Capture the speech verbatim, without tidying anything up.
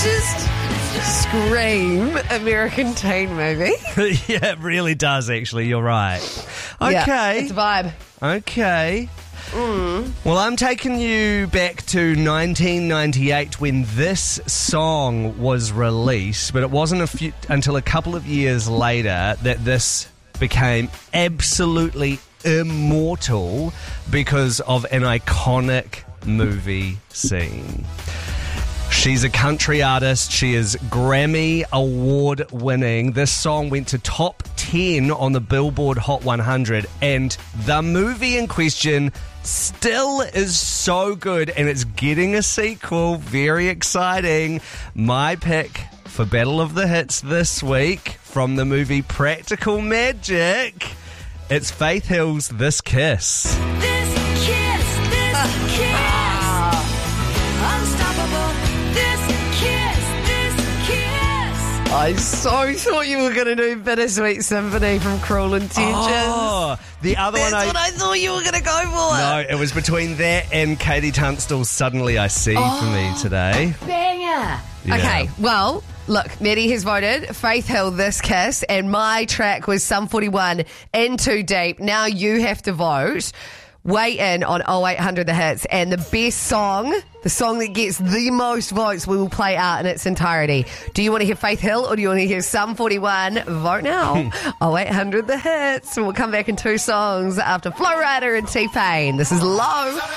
just scream American teen movie. Yeah, it really does, actually. You're right. Okay. Yeah, it's a vibe. Okay. Mm. Well, I'm taking you back to nineteen ninety-eight when this song was released, but it wasn't a few, until a couple of years later that this became absolutely immortal because of an iconic movie scene. She's a country artist. She is Grammy Award winning. This song went to top ten on the Billboard Hot one hundred, and the movie in question still is so good, and it's getting a sequel. Very exciting. My pick for Battle of the Hits this week from the movie Practical Magic, it's Faith Hill's This Kiss. This kiss, this uh, kiss, unstoppable. This kiss, this kiss. I so thought you were going to do Bittersweet Symphony from Cruel Intentions. Oh, the other That's one I... what I thought you were going to go for. No, it was between that and Katie Tunstall's Suddenly I See Oh. for me today. Banger. Yeah. Okay, well, look, Maddie has voted Faith Hill, This Kiss, and my track was Sum forty-one, In Too Deep. Now you have to vote. Weigh in on oh eight hundred The Hits, and the best song, the song that gets the most votes, we will play out in its entirety. Do you want to hear Faith Hill or do you want to hear Sum forty-one? Vote now. oh eight hundred The Hits. We'll come back in two songs after Flo Rida and T-Pain. This is Low.